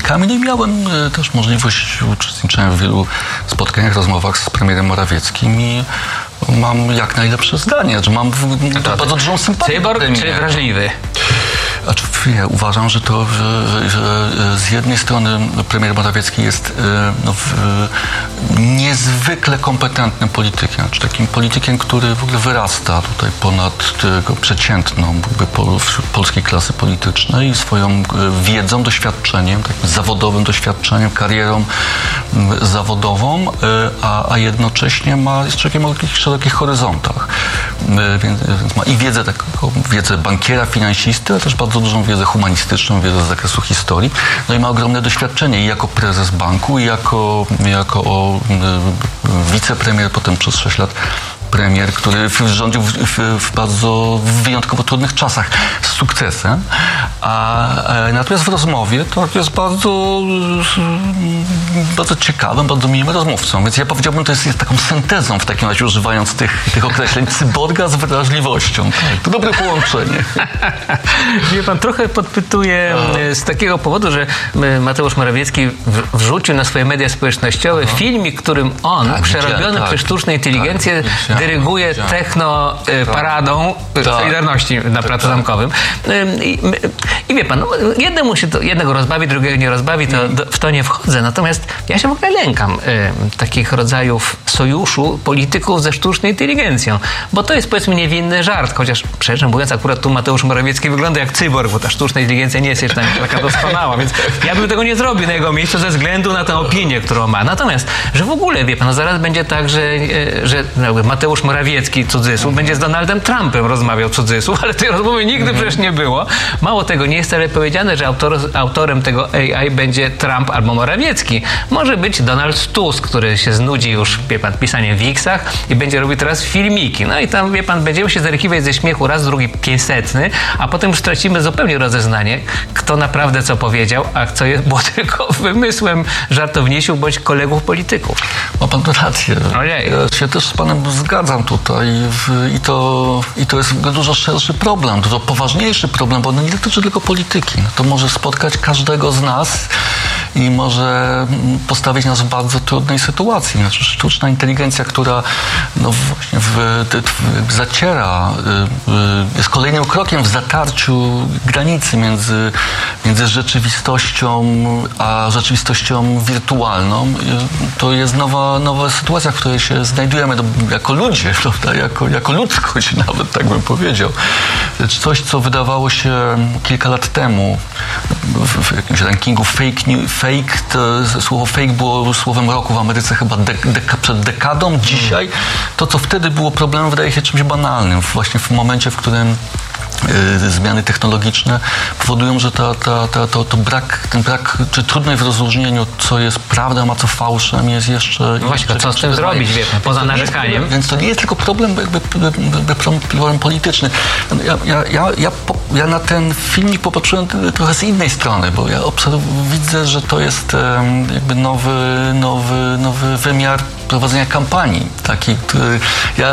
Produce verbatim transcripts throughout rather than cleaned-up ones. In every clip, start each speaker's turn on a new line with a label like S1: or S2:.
S1: polityków. No i miałem też możliwość uczestniczenia w wielu spotkaniach, rozmowach z premierem Morawieckim i mam jak najlepsze zdanie, że mam to bardzo dużą sympatię.
S2: Cyborg czy wrażliwy?
S1: Znaczy, ja uważam, że to, że, że, że z jednej strony premier Morawiecki jest no, w, niezwykle kompetentnym politykiem, znaczy takim politykiem, który w ogóle wyrasta tutaj ponad tego przeciętną jakby pol, polskiej klasy politycznej i swoją wiedzą, doświadczeniem, takim zawodowym doświadczeniem, karierą zawodową, a, a jednocześnie ma jest człowiekiem o takich szerokich horyzontach. Więc, więc ma i wiedzę, taką wiedzę bankiera, finansisty, ale też bardzo dużą wiedzę humanistyczną, wiedzę z zakresu historii. No i ma ogromne doświadczenie i jako prezes banku, i jako, jako o, y, wicepremier, potem przez sześć lat premier, który rządził w, w, w bardzo wyjątkowo trudnych czasach z sukcesem. A, a natomiast w rozmowie to jest bardzo, bardzo ciekawym, bardzo miłym rozmówcą. Więc ja powiedziałbym, to jest, jest taką syntezą w takim razie, używając tych, tych określeń, cyborga z wrażliwością. To dobre połączenie.
S2: Wie pan, trochę podpytuję a. z takiego powodu, że Mateusz Morawiecki wrzucił na swoje media społecznościowe Aha. filmik, którym on, tak, przerobiony tak, przez sztuczną inteligencję, tak, dyryguje techno-paradą tak. Solidarności na Placu Zamkowym. I, I wie pan, no, jednemu się to, jednego rozbawi, drugiego nie rozbawi, to do, w to nie wchodzę. Natomiast ja się w ogóle lękam y, takich rodzajów sojuszu polityków ze sztuczną inteligencją, bo to jest, powiedzmy, niewinny żart, chociaż szczerze mówiąc, akurat tu Mateusz Morawiecki wygląda jak cyborg, bo ta sztuczna inteligencja nie jest jeszcze taka doskonała, więc ja bym tego nie zrobił na jego miejscu ze względu na tę opinię, którą ma. Natomiast, że w ogóle, wie pan, no zaraz będzie tak, że, że Mateusz Morawiecki, cudzysłów, mm. będzie z Donaldem Trumpem rozmawiał, cudzysłów, ale tej rozmowy nigdy mm. przecież nie było. Mało tego, nie jest wcale powiedziane, że autor, autorem tego A I będzie Trump albo Morawiecki. Może być Donald Tusk, który się znudzi już, wie pan, pisaniem w X-ach i będzie robił teraz filmiki. No i tam, wie pan, będziemy się zarykiwać ze śmiechu raz, drugi, pięćsetny, a potem już stracimy zupełnie rozeznanie, kto naprawdę co powiedział, a co jest, było tylko wymysłem żartownisiów bądź kolegów polityków.
S1: Ma pan rację. Ojej. Ja się też z panem zgadzam tutaj i to, i to jest dużo szerszy problem, dużo poważniejszy problem, bo on nie dotyczy tylko polityki. To może spotkać każdego z nas i może postawić nas w bardzo trudnej sytuacji. Znaczy, sztuczna inteligencja, która no właśnie w, w, zaciera, jest kolejnym krokiem w zatarciu granicy między, między rzeczywistością a rzeczywistością wirtualną. To jest nowa, nowa sytuacja, w której się znajdujemy jako ludzie, prawda? Jako, jako ludzkość nawet, tak bym powiedział. Coś, co wydawało się kilka lat temu w, w jakimś rankingu fake, new, fake to słowo fake było słowem roku w Ameryce chyba dek, dek, przed dekadą. Dzisiaj to, co wtedy było problemem, wydaje się czymś banalnym. Właśnie w momencie, w którym y, zmiany technologiczne powodują, że ta, ta, ta, to, to brak, ten brak, czy trudność w rozróżnieniu, co jest prawdą, a co fałszem, jest jeszcze...
S2: No właśnie,
S1: jeszcze,
S2: co z tym zrobić, wie pan, poza narzekaniem?
S1: Jest, więc to nie jest tylko problem jakby, jakby problem polityczny. Ja, ja, ja, ja, po, ja na ten filmik popatrzyłem trochę z innej strony, bo ja obserw- widzę, że to jest um, jakby nowy, nowy, nowy wymiar prowadzenia kampanii. Taki, który ja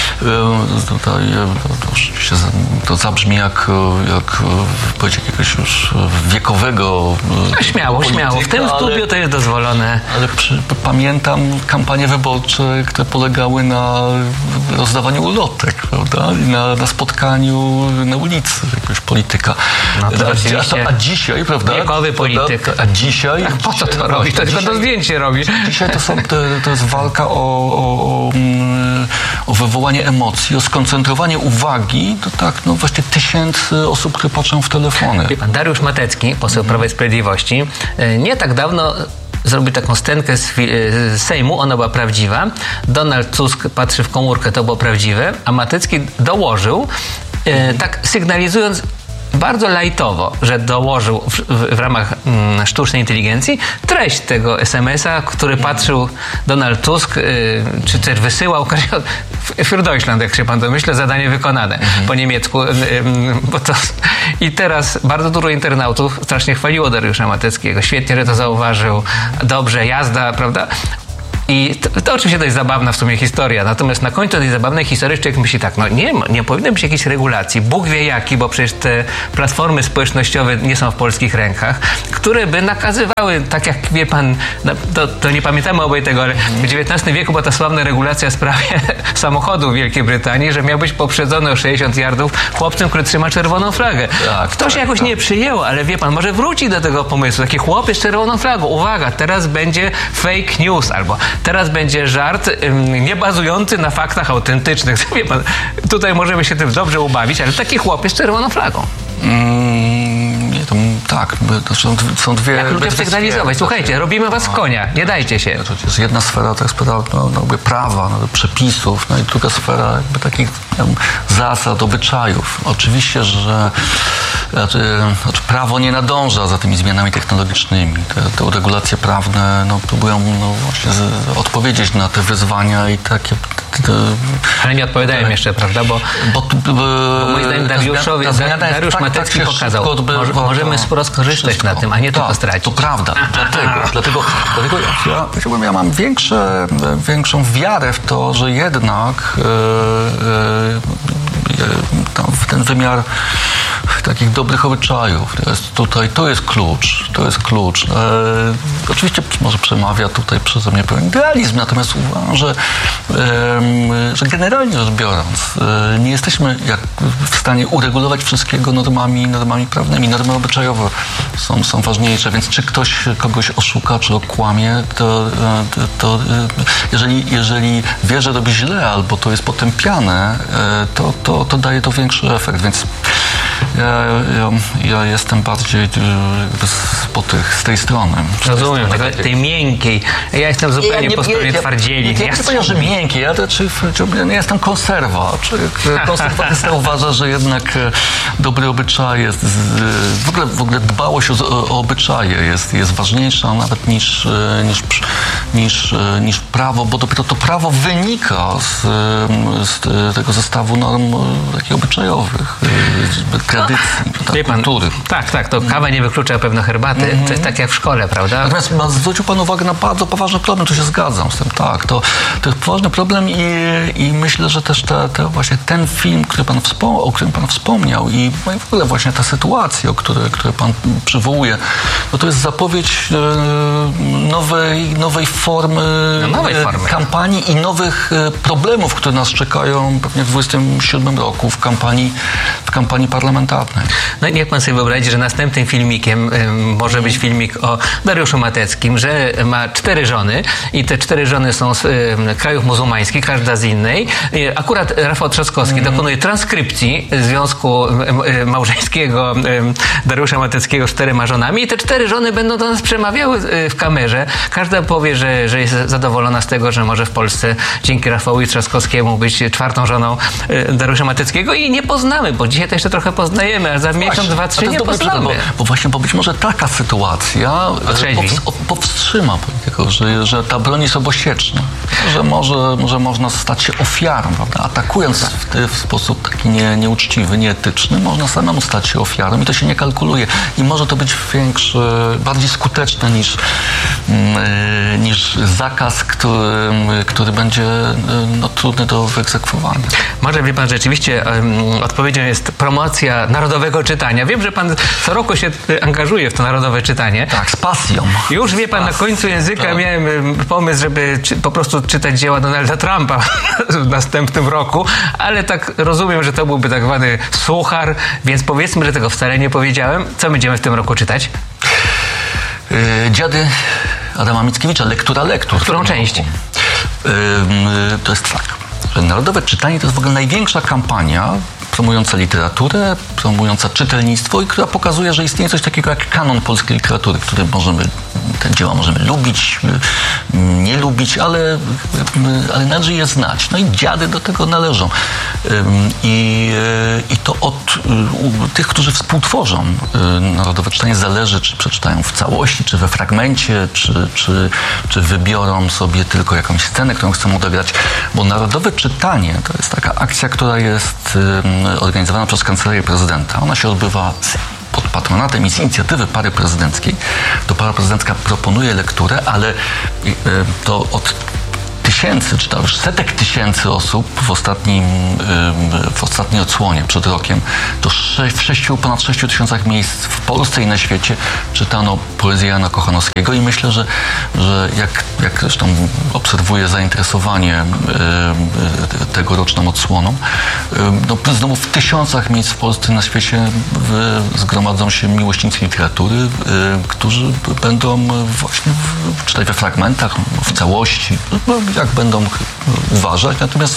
S1: um, tutaj, to, oczywiście to zabrzmi jak, jak powiedzieć jakiegoś już wiekowego
S2: no, śmiało, polityka, śmiało. W tym studiu ale, to jest dozwolone.
S1: Ale przy, pamiętam kampanie wyborcze, które polegały na rozdawaniu ulotek, prawda? I na, na spotkaniu na ulicy jakiegoś polityka.
S2: No to a,
S1: a, a dzisiaj, prawda?
S2: Wiekowy polityk.
S1: Prawda? A dzisiaj...
S2: Ach, po co to robi? To tylko to zdjęcie robi.
S1: Dzisiaj to, są, to, to jest walka o, o, o wywołanie emocji, o skoncentrowanie uwagi, to tak, no właśnie tysięcy osób, które patrzą w telefony.
S2: Wie pan, Dariusz Matecki, poseł Prawa i Sprawiedliwości, nie tak dawno zrobił taką scenkę z, z Sejmu, ona była prawdziwa. Donald Tusk patrzy w komórkę, to było prawdziwe, a Matecki dołożył, e, tak sygnalizując bardzo lajtowo, że dołożył w, w, w ramach mm, sztucznej inteligencji treść tego es em es a, który patrzył Donald Tusk, y, czy też wysyłał für Deutschland, jak się pan domyśla, zadanie wykonane mhm. po niemiecku. Y, y, bo to, I teraz bardzo dużo internautów strasznie chwaliło Dariusza Mateckiego. Świetnie, że to zauważył. Dobrze, jazda, prawda? I to, to oczywiście to jest zabawna w sumie historia, natomiast na końcu tej zabawnej historii człowiek myśli tak, no nie, nie powinno być jakiejś regulacji, Bóg wie jaki, bo przecież te platformy społecznościowe nie są w polskich rękach, które by nakazywały, tak jak wie pan, no, to, to nie pamiętamy obaj tego, ale w dziewiętnastym wieku była ta sławna regulacja w sprawie samochodu w Wielkiej Brytanii, że miał być poprzedzony o sześćdziesiąt yardów chłopcem, który trzyma czerwoną flagę. Tak, to się tak, jakoś tak. nie przyjęło, ale wie pan, może wróci do tego pomysłu. Taki chłopiec z czerwoną flagą. Uwaga, teraz będzie fake news, albo teraz będzie żart ym, nie bazujący na faktach autentycznych. Wie pan, tutaj możemy się tym dobrze ubawić, ale taki chłopiec z czerwoną flagą.
S1: Mm, nie, to, tak, to są, są dwie...
S2: Jak lubię sygnalizować, słuchajcie, robimy was konia, nie dajcie się.
S1: To jest jedna sfera, to jest sfera no, no, jakby prawa, no, przepisów, no i druga sfera jakby takich wiem, zasad, obyczajów. Oczywiście, że znaczy, znaczy prawo nie nadąża za tymi zmianami technologicznymi. Te, te regulacje prawne no, próbują no, właśnie z, odpowiedzieć na te wyzwania i takie... Te,
S2: ale nie odpowiadają te, jeszcze, prawda? Bo, bo, bo, bo moim zdaniem Dariuszowi, Dariusz tak, Matecki tak pokazał, odbywa, może, możemy sporo skorzystać wszystko. na tym, a nie tak, tylko stracić.
S1: To prawda. Dlatego, dlatego, dlatego ja, ja, ja mam większe, większą wiarę w to, że jednak e, e, w ten wymiar takich dobrych obyczajów. To jest tutaj, to jest klucz. To jest klucz. E, oczywiście może przemawia tutaj przeze mnie pewien idealizm, natomiast uważam, że, e, że generalnie rzecz biorąc e, nie jesteśmy jak w stanie uregulować wszystkiego normami, normami prawnymi. Normy obyczajowe są, są ważniejsze, więc czy ktoś kogoś oszuka, czy okłamie, to, to, to jeżeli, jeżeli wie, że robi źle, albo to jest potępiane, to, to, to daje to większy efekt, więc Ja, ja, ja jestem bardziej z, po tych, z tej strony.
S2: Rozumiem, tej, tej, tej miękkiej. Ja jestem zupełnie ja nie, po stronie ja, twardzieli.
S1: Ja, ja, ja nie powiedział, że miękkiej, ja, czy, czy, ja jestem konserwa. Konserwatysta uważa, że jednak dobry obyczaj jest, w ogóle, w ogóle dbałość o, o obyczaje jest, jest ważniejsza nawet niż, niż, niż, niż prawo, bo dopiero to prawo wynika z, z tego zestawu norm takich obyczajowych. Tradycji,
S2: no, tak, pan, kultury. Tak, tak, to kawa nie wyklucza pewno herbaty. Mm-hmm. To jest tak jak w szkole, prawda?
S1: Natomiast zwrócił pan uwagę na bardzo poważny problem, to się zgadzam z tym, tak. To, to jest poważny problem i, i myślę, że też te, te właśnie ten film, który pan wspom- o którym pan wspomniał i w ogóle właśnie ta sytuacja, o której, które pan przywołuje, no to jest zapowiedź e, nowej, nowej formy,
S2: no, nowej formy
S1: kampanii i nowych e, problemów, które nas czekają pewnie w dwudziestym siódmym roku w kampanii, w kampanii parlamentarnej.
S2: No niech pan sobie wyobrazi, że następnym filmikiem y, może być filmik o Dariuszu Mateckim, że ma cztery żony i te cztery żony są z y, krajów muzułmańskich, każda z innej. Y, akurat Rafał Trzaskowski mm. dokonuje transkrypcji związku y, y, małżeńskiego y, Dariusza Mateckiego z czterema żonami i te cztery żony będą do nas przemawiały y, w kamerze. Każda powie, że, że jest zadowolona z tego, że może w Polsce dzięki Rafałowi Trzaskowskiemu być czwartą żoną y, Dariusza Mateckiego i nie poznamy, bo dzisiaj to jeszcze trochę poznajemy, a za miesiąc, dwa, trzy nie poznamy.
S1: Bo, bo właśnie, bo być może taka sytuacja powst- powstrzyma tego, że, że ta broń jest obosieczna. Że może, może można stać się ofiarą, prawda? Atakując w, ty, w sposób taki nie, nieuczciwy, nieetyczny, można samemu stać się ofiarą i to się nie kalkuluje. I może to być większy, bardziej skuteczne niż, yy, niż zakaz, który, który będzie no, trudny do wyegzekwowania.
S2: Może wie pan, rzeczywiście um, odpowiedzią jest promocja narodowego czytania. Wiem, że pan co roku się angażuje w to narodowe czytanie.
S1: Tak, z pasją.
S2: Już wie pan, na końcu języka tak. miałem pomysł, żeby czy, po prostu czytać dzieła Donalda Trumpa w następnym roku, ale tak rozumiem, że to byłby tak zwany suchar, więc powiedzmy, że tego wcale nie powiedziałem. Co będziemy w tym roku czytać?
S1: Yy, dziady Adama Mickiewicza, lektura lektur.
S2: Którą część? Yy,
S1: yy, to jest tak, że narodowe czytanie to jest w ogóle największa kampania promująca literaturę, promująca czytelnictwo i która pokazuje, że istnieje coś takiego jak kanon polskiej literatury, który możemy, te dzieła możemy lubić, nie lubić, ale, ale należy je znać. No i dziady do tego należą. I, i to od tych, którzy współtworzą narodowe czytanie zależy, czy przeczytają w całości, czy we fragmencie, czy, czy, czy wybiorą sobie tylko jakąś scenę, którą chcą odegrać, bo narodowe czytanie to jest taka akcja, która jest organizowana przez Kancelarię Prezydenta. Ona się odbywa pod patronatem i z inicjatywy pary prezydenckiej. To para prezydencka proponuje lekturę, ale to od tysięcy, czy tam już setek tysięcy osób w ostatnim, w ostatniej odsłonie przed rokiem, to w sześciu, ponad sześciu tysiącach miejsc w Polsce i na świecie czytano poezję Jana Kochanowskiego i myślę, że, że jak, jak zresztą obserwuję zainteresowanie tegoroczną odsłoną, no znowu w tysiącach miejsc w Polsce i na świecie zgromadzą się miłośnicy literatury, którzy będą właśnie w, czytać we fragmentach, w całości, no, jak będą uważać. Natomiast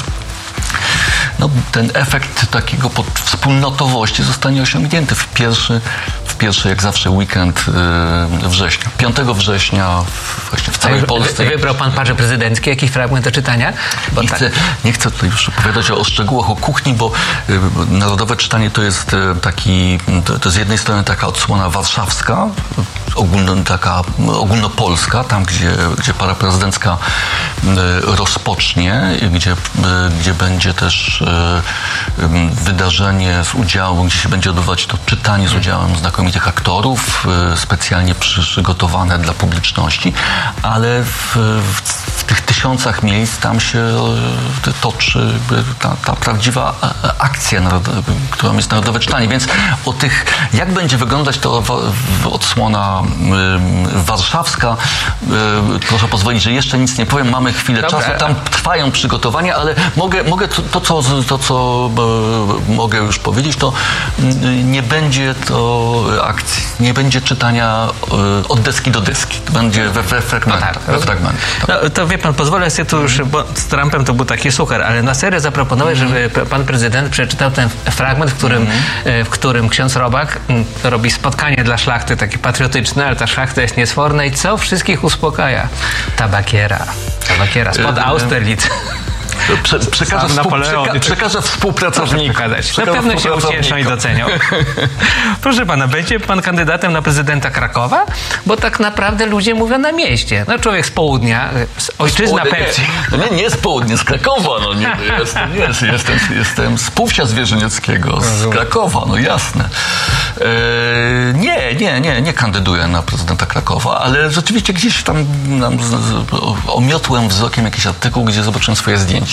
S1: no, ten efekt takiego pod wspólnotowości zostanie osiągnięty w pierwszy, w pierwszy jak zawsze weekend yy, września. piątego września w, właśnie w całej Polsce.
S2: Wybrał pan parze prezydenckie jakiś fragment do czytania?
S1: Bo nie, tak. chcę, nie chcę tutaj już opowiadać o, o szczegółach, o kuchni, bo y, Narodowe Czytanie to jest y, taki, to, to z jednej strony taka odsłona warszawska, ogólno, taka ogólnopolska, tam gdzie, gdzie para prezydencka y, rozpocznie, gdzie, y, gdzie będzie też y, y, wydarzenie z udziałem, gdzie się będzie odbywać to czytanie z udziałem znakomitych aktorów, y, specjalnie przygotowane dla publiczności, ale w, w, w tych tysiącach miejsc tam się y, toczy ta, ta prawdziwa akcja, którą jest Narodowe Czytanie. Więc o tych, jak będzie wyglądać to odsłona y, warszawska, y, proszę pozwolić, że jeszcze nic nie powiem, mamy chwilę Dobre. czasu, tam trwają przygotowania, ale mogę, mogę to, to, co, to, co y, mogę już powiedzieć, to y, nie będzie to akcji, nie będzie czytania y, od deski do deski, to będzie we, we fragmentach. No tak, we fragmentach tak.
S2: No, to wie pan, pozwolę sobie tu już, bo z Trumpem to był taki suchar, ale na serio zaproponować, mm. żeby pan prezydent przeczytał ten fragment, w którym, mm. w którym ksiądz Robak robi spotkanie dla szlachty, takie patriotyczne, ale ta szlachta jest niesforna i co wszystkich uspokaja? Tabakiera. Tabakiera spod Austerlitz.
S1: Prze, przekażę, współ, przeka, przekażę współpracownikom.
S2: Na pewno się ucieszą i docenią. Proszę pana, będzie pan kandydatem na prezydenta Krakowa? Bo tak naprawdę ludzie mówią na mieście. No człowiek z południa, z ojczyzna Pepsi.
S1: Nie, no nie, nie z południa, z Krakowa. No nie, jestem, nie, jestem, jestem z Półwsia Zwierzynieckiego, z Krakowa, no jasne. E, nie, nie, nie, nie kandyduję na prezydenta Krakowa, ale rzeczywiście gdzieś tam nam z, z, omiotłem wzrokiem jakiś artykuł, gdzie zobaczyłem swoje zdjęcie.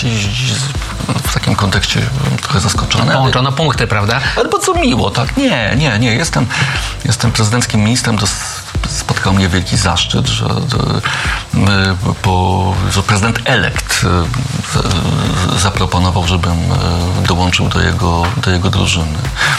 S1: W takim kontekście byłem trochę zaskoczony.
S2: Połączono ale, punkty, prawda?
S1: Ale bardzo miło, tak? Nie, nie, nie. Jestem, jestem prezydenckim ministrem. To spotkał mnie wielki zaszczyt, że, bo, że prezydent elekt zaproponował, żebym dołączył do jego, do jego drużyny.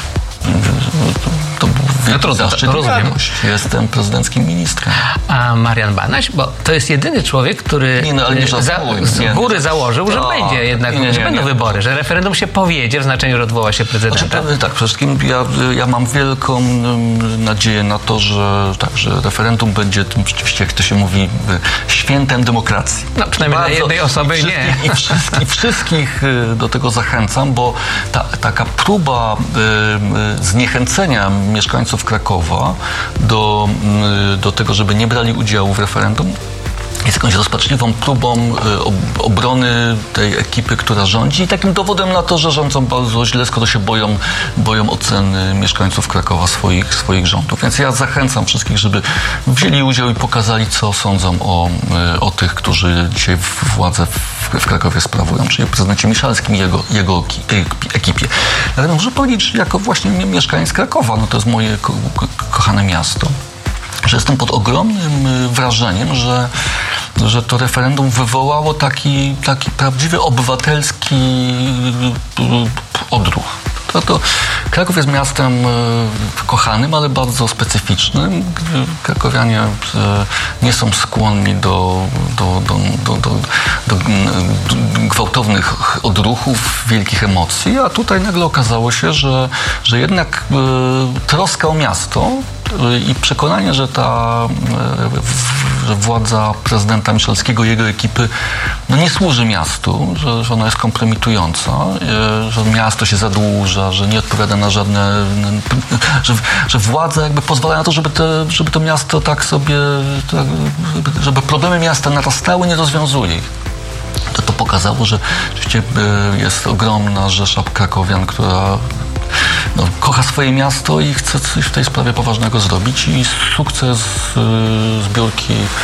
S1: To był wielki no zaszczyt.
S2: Rozumiem.
S1: Jestem prezydenckim ministrem.
S2: A Marian Banaś, bo to jest jedyny człowiek, który
S1: nie, no, ale nie
S2: za, z
S1: nie,
S2: góry
S1: nie,
S2: założył, że
S1: to,
S2: będzie jednak,
S1: nie, nie,
S2: że będą
S1: nie.
S2: wybory, że referendum się powiedzie w znaczeniu, że odwoła się prezydenta.
S1: Znaczy, tak, przede wszystkim ja, ja mam wielką nadzieję na to, że, tak, że referendum będzie tym rzeczywiście, jak to się mówi, świętem demokracji.
S2: No przynajmniej dla jednej osoby nie.
S1: I wszystkich, wszystkich do tego zachęcam, bo ta, taka próba zniechęcenia mieszkańców Krakowa do, do tego, żeby nie brali udziału w referendum, jest jakąś rozpaczliwą próbą obrony tej ekipy, która rządzi i takim dowodem na to, że rządzą bardzo źle, skoro się boją, boją oceny mieszkańców Krakowa swoich, swoich rządów. Więc ja zachęcam wszystkich, żeby wzięli udział i pokazali, co sądzą o, o tych, którzy dzisiaj władzę w, w Krakowie sprawują, czyli o prezydencie Miszalskim i jego, jego ekipie. Ale muszę powiedzieć, że jako właśnie mieszkaniec Krakowa, no to jest moje ko- ko- kochane miasto, że jestem pod ogromnym wrażeniem, że, że to referendum wywołało taki, taki prawdziwy obywatelski odruch. To, to Kraków jest miastem kochanym, ale bardzo specyficznym. Krakowianie nie są skłonni do, do, do, do, do, do gwałtownych odruchów, wielkich emocji, a tutaj nagle okazało się, że, że jednak troska o miasto i przekonanie, że ta że władza prezydenta Miszalskiego i jego ekipy no nie służy miastu, że, że ona jest kompromitująca, że miasto się zadłuża, że nie odpowiada na żadne... że, że władza jakby pozwala na to, żeby, te, żeby to miasto tak sobie... Tak, żeby problemy miasta narastały, nie rozwiązuje ich. To, to pokazało, że rzeczywiście jest ogromna rzesza krakowian, która no, kocha swoje miasto i chce coś w tej sprawie poważnego zrobić i sukces y, zbiórki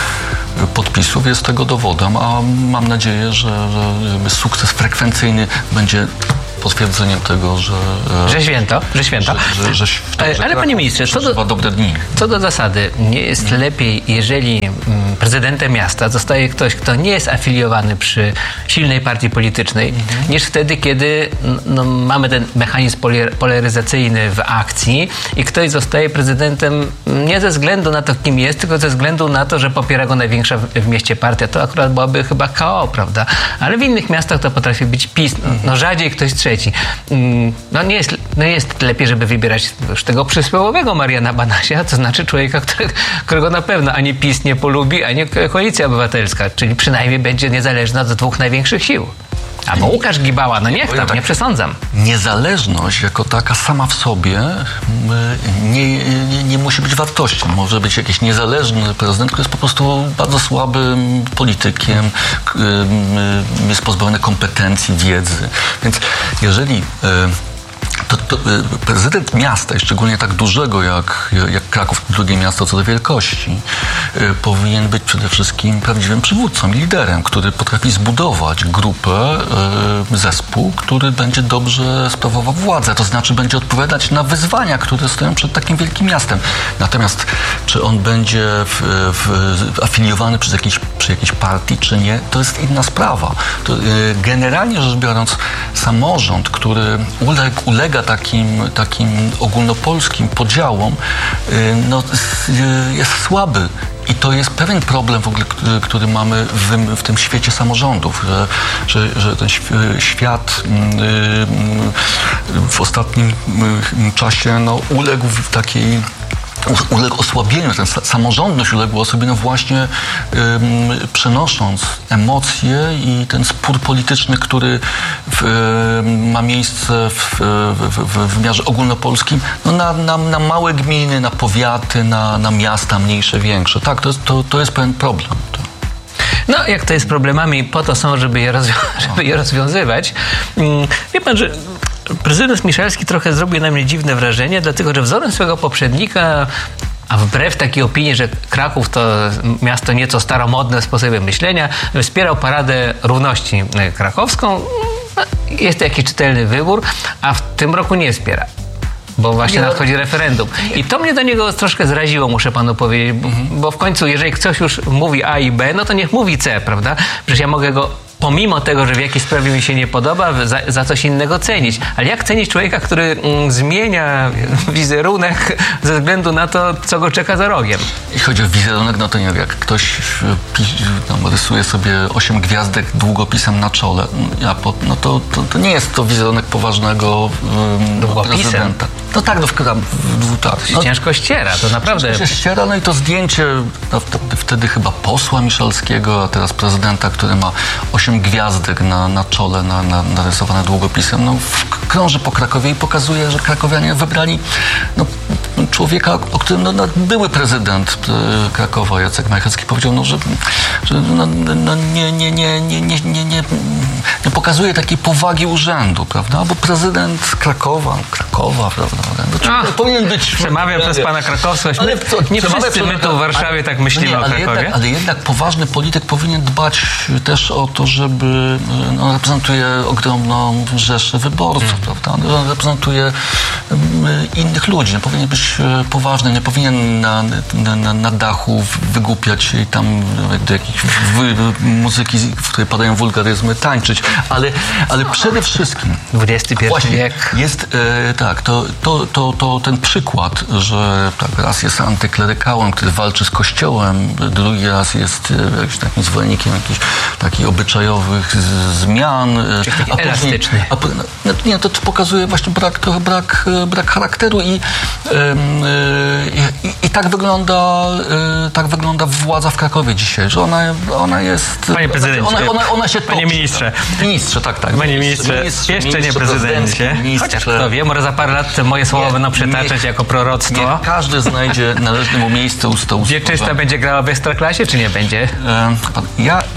S1: podpisów jest tego dowodem, a mam nadzieję, że, że sukces frekwencyjny będzie potwierdzeniem tego, że...
S2: Że święto, że święto.
S1: Że, że, że, że, że
S2: Ale panie ministrze, co do,
S1: dobre dni.
S2: co do zasady, nie jest hmm. lepiej, jeżeli mm, prezydentem miasta zostaje ktoś, kto nie jest afiliowany przy silnej partii politycznej, hmm. niż wtedy, kiedy no, mamy ten mechanizm polaryzacyjny w akcji i ktoś zostaje prezydentem nie ze względu na to, kim jest, tylko ze względu na to, że popiera go największa w, w mieście partia. To akurat byłaby chyba K O, prawda? Ale w innych miastach to potrafi być PiS. No rzadziej ktoś trzeci. No nie jest, no jest lepiej, żeby wybierać już tego przysłowiowego Mariana Banasia, to znaczy człowieka, którego, którego na pewno ani PiS nie polubi, ani Koalicja Obywatelska, czyli przynajmniej będzie niezależna od dwóch największych sił. Albo Łukasz Gibała, no niech tam, nie przesądzam.
S1: Niezależność jako taka sama w sobie nie, nie, nie musi być wartością. Może być jakiś niezależny prezydent, który jest po prostu bardzo słabym politykiem, jest pozbawiony kompetencji, wiedzy. Więc jeżeli... To, to, prezydent miasta, i szczególnie tak dużego jak, jak Kraków, drugie miasto co do wielkości, powinien być przede wszystkim prawdziwym przywódcą, liderem, który potrafi zbudować grupę, zespół, który będzie dobrze sprawował władzę, to znaczy będzie odpowiadać na wyzwania, które stoją przed takim wielkim miastem. Natomiast czy on będzie w, w, afiliowany przez jakiś, przy jakiejś partii, czy nie, to jest inna sprawa. To, generalnie rzecz biorąc, samorząd, który uległ, ulega takim, takim ogólnopolskim podziałom, no, jest słaby. I to jest pewien problem w ogóle, który, który mamy w, w tym świecie samorządów, że, że, że ten świat w ostatnim czasie no, uległ w takiej uległ osłabieniu, ten samorządność uległa osłabieniu właśnie ym, przenosząc emocje i ten spór polityczny, który w, y, ma miejsce w, w, w, w wymiarze ogólnopolskim, no na, na, na małe gminy, na powiaty, na, na miasta mniejsze, większe. Tak, to jest, to, to jest pewien problem.
S2: No, jak to jest problemami, po to są, żeby je, rozwią- żeby je rozwiązywać. Wie pan, że prezydent Miszalski trochę zrobił na mnie dziwne wrażenie, dlatego że wzorem swojego poprzednika, a wbrew takiej opinii, że Kraków to miasto nieco staromodne sposobem myślenia, wspierał Paradę Równości Krakowską. No, jest to jakiś czytelny wybór, a w tym roku nie wspiera. Bo właśnie nadchodzi referendum. I to mnie do niego troszkę zraziło, muszę panu powiedzieć, bo w końcu, jeżeli ktoś już mówi A i B, no to niech mówi C, prawda? Przecież ja mogę go, pomimo tego, że w jakiejś sprawie mi się nie podoba, za, za coś innego cenić. Ale jak cenić człowieka, który mm, zmienia wizerunek ze względu na to, co go czeka za rogiem?
S1: Jeśli chodzi o wizerunek, no to nie wiem, jak ktoś tam rysuje sobie osiem gwiazdek długopisem na czole, no to, to, to nie jest to wizerunek poważnego um, prezydenta. No tak, no w, w, tak.
S2: No, ciężko ściera, to naprawdę...
S1: Ciężko się ściera, no i to zdjęcie no, wtedy, wtedy chyba posła Miszalskiego, a teraz prezydenta, który ma osiem gwiazdek na, na czole na, na, narysowane długopisem, no krąży po Krakowie i pokazuje, że krakowianie wybrali no, człowieka, o którym no, no, były prezydent Krakowa, Jacek Majchrzewski, powiedział, no, że, że no, no, nie, nie, nie, nie, nie, nie, nie, nie pokazuje takiej powagi urzędu, prawda? Bo prezydent Krakowa, Krakowa, prawda? No,
S2: Ach, powinien być... Przemawia przez pana krakowskość. Ale co, nie wszyscy my tu w Warszawie tak myślimy nie, o Krakowie.
S1: Ale jednak, ale jednak poważny polityk powinien dbać też o to, żeby no, reprezentuje ogromną rzeszę wyborców, hmm. prawda? On reprezentuje um, innych ludzi. Nie powinien być poważny, nie powinien na, na, na, na dachu wygłupiać się i tam do jakiejś wy, muzyki, w której padają wulgaryzmy, tańczyć. Ale, ale przede wszystkim
S2: dwudziesty pierwszy wiek.
S1: Jest e, tak, to, to, to, to ten przykład, że tak, raz jest antyklerykałem, który walczy z Kościołem, drugi raz jest e, jakimś takim zwolennikiem jakichś takich obyczajowych z, zmian. E,
S2: a elastyczny.
S1: A, no, nie, to pokazuje właśnie brak, trochę brak, brak charakteru i, e, e, i, i tak wygląda e, tak wygląda władza w Krakowie dzisiaj, że ona, ona jest...
S2: Panie prezydencie.
S1: Ona, ona, ona się
S2: Panie
S1: toczy,
S2: ministrze.
S1: Tak. Ministrze, tak, tak.
S2: Panie ministrze, ministrze jeszcze ministrze, nie prezydencie.
S1: Ministrze.
S2: Chociaż kto wie, może za parę lat moje słowa nie, będą przytaczać nie, jako proroctwo.
S1: Nie, każdy znajdzie należne mu miejsce u stołu.
S2: Wieczysta będzie grała w Ekstraklasie, czy nie będzie?
S1: Ja e,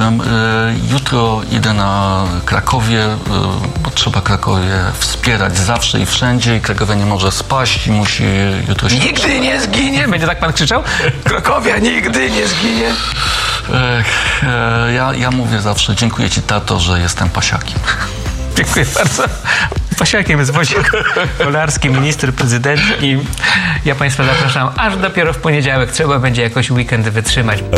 S1: jutro idę na Krakowie, e, bo trzeba Krakowie wspierać zawsze i wszędzie i Krakowia nie może spaść i musi jutro się...
S2: Nigdy nie zginie! Będzie tak pan krzyczał? Krakowia nigdy nie zginie!
S1: Ja, ja mówię zawsze, dziękuję ci, tato, że jestem pasiakiem.
S2: Dziękuję bardzo. Pasiakiem jest Wojciech Kolarski, minister prezydencki. Ja Państwa zapraszam aż dopiero w poniedziałek. Trzeba będzie jakoś weekend wytrzymać.